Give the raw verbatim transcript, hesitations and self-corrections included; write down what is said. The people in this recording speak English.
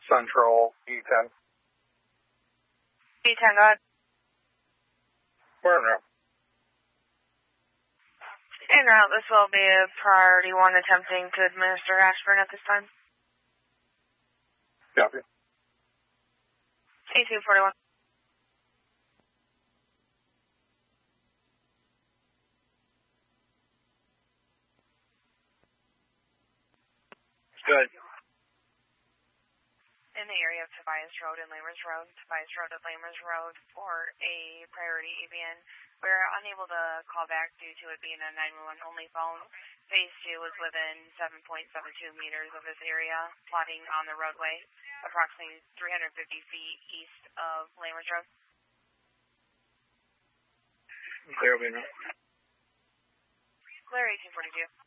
Central, E ten. E ten, go ahead. We're en route. En route, this will be a priority one attempting to administer aspirin at this time. Copy. E two forty-one. Good. In the area of Tobias Road and Lamers Road, Tobias Road and Lamers Road for a priority E V N. We're unable to call back due to it being a nine one one only phone. Phase two was within seven point seven two meters of this area, plotting on the roadway, approximately three hundred fifty feet east of Lamers Road. Clear, we know. Clear eighteen forty-two.